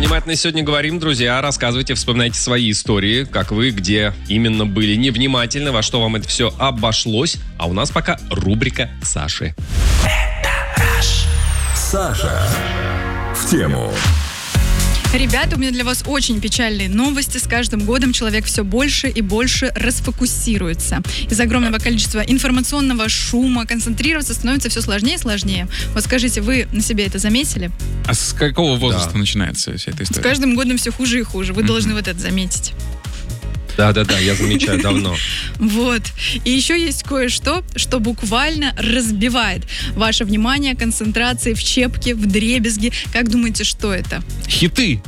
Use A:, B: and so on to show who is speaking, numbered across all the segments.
A: внимательно сегодня говорим, друзья. Рассказывайте, вспоминайте свои истории, как вы, где именно были невнимательны, во что вам это все обошлось. А у нас пока рубрика Саши.
B: Саша в тему.
C: Ребята, у меня для вас очень печальные новости. С каждым годом человек все больше и больше расфокусируется. Из-за огромного количества информационного шума концентрироваться становится все сложнее и сложнее. Вот скажите, вы на себе это заметили?
D: А с какого возраста начинается вся эта история?
C: С каждым годом все хуже и хуже. Вы должны вот это заметить.
A: Да, я замечаю давно.
C: Вот. И еще есть кое-что, что буквально разбивает ваше внимание, концентрации в щепки, в дребезги. Как думаете, что это?
D: Хиты.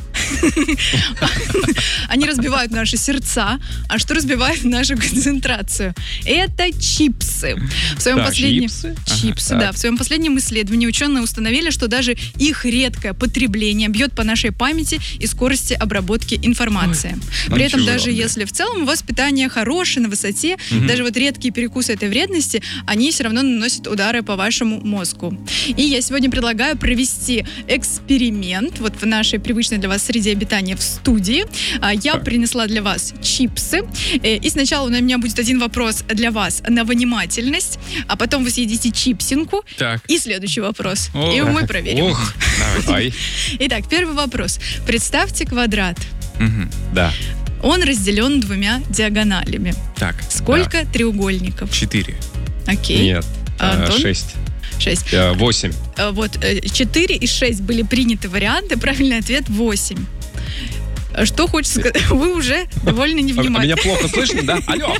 C: Они разбивают наши сердца. А что разбивает нашу концентрацию? Это чипсы. В своем
A: Чипсы,
C: да. В своем последнем исследовании ученые установили, что даже их редкое потребление бьет по нашей памяти и скорости обработки информации. При этом даже если в целом у вас питание хорошее, на высоте, даже вот редкие перекусы этой вредности, они все равно наносят удары по вашему мозгу. И я сегодня предлагаю провести эксперимент вот в нашей привычной для вас среде обитания в студии. Я принесла для вас чипсы. И сначала у меня будет один вопрос для вас на внимательность, а потом вы съедите чипсинку.
D: Так.
C: И следующий вопрос. И мы проверим.
A: Давай.
C: Итак, первый вопрос. Представьте квадрат.
A: Да.
C: Он разделен двумя диагоналями.
D: Так.
C: Сколько треугольников?
D: 4.
C: Окей.
A: Нет.
C: Антон?
A: 6. 8.
C: Вот 4 и 6 были приняты варианты. Правильный ответ 8. Что хочется сказать? Вы уже довольно невнимательны.
A: Меня плохо слышно, да? Алло.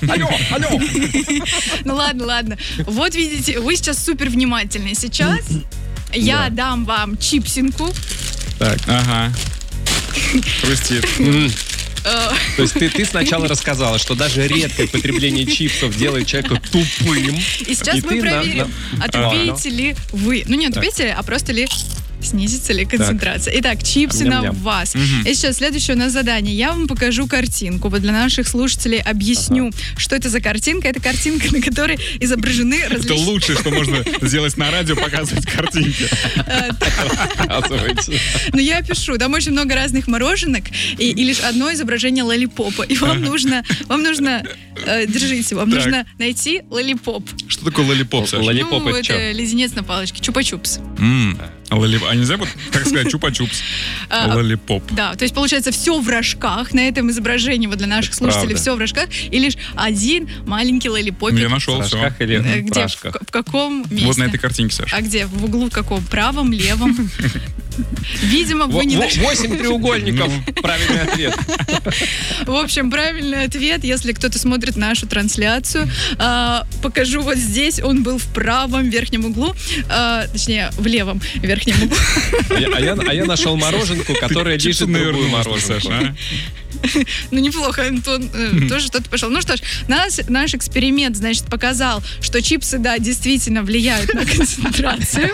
C: Ну ладно. Вот видите, вы сейчас супер внимательны. Сейчас я дам вам чипсинку.
A: Так.
D: Ага. Хрустит.
A: То есть ты сначала рассказала, что даже редкое потребление чипсов делает человека тупым.
C: И сейчас мы проверим, отупеете ли вы. Ну не отупеете, а просто ли снизится ли концентрация. Итак, чипсы на вас. И сейчас следующее у нас задание. Я вам покажу картинку. Вот для наших слушателей объясню, что это за картинка. Это картинка, на которой изображены различные...
D: Это лучшее, что можно сделать на радио, показывать картинки.
C: Ну, я пишу. Там очень много разных мороженок и лишь одно изображение лоллипопа. И вам нужно... Держите, вам нужно найти лоллипоп.
D: Что такое лоллипоп, Саша?
A: Лоллипоп это что?
C: Это леденец на палочке. Чупа-чупс.
D: А нельзя вот, так сказать, чупа-чупс? Лоллипоп.
C: Да, то есть получается все в рожках. На этом изображении вот для наших слушателей все в рожках. И лишь один маленький лоллипопик.
D: Я нашел все.
A: В рожках или в
C: Где?
A: прашках?
C: В каком месте?
D: Вот на этой картинке, Саша.
C: А где? В углу каком? Правом, левом? Видимо, вы не...
A: 8 треугольников. Правильный ответ.
C: В общем, правильный ответ, если кто-то смотрит нашу трансляцию, покажу вот здесь. Он был в правом верхнем углу, точнее, в левом верхнем углу.
A: А я нашел мороженку, которая лежит другую мороженку.
C: Ну, неплохо, Антон тоже что-то пошел. Ну что ж, наш эксперимент, значит, показал, что чипсы, да, действительно влияют на концентрацию.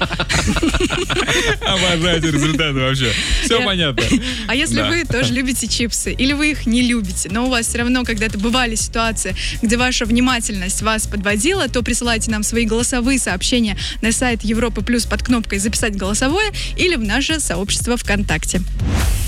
D: Обожаю эти результаты вообще. Все понятно.
C: А если вы тоже любите чипсы, или вы их не любите, но у вас все равно когда-то бывали ситуации, где ваша внимательность вас подводила, то присылайте нам свои голосовые сообщения на сайт Европы Плюс под кнопкой «Записать голосовое» или в наше сообщество ВКонтакте.